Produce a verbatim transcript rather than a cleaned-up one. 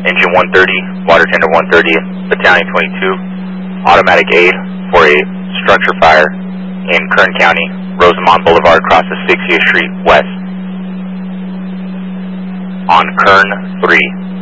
Engine one thirty, Water Tender one thirty, Battalion twenty-two, automatic aid for a structure fire in Kern County, Rosamond Boulevard, across the sixtieth Street West, on Kern three.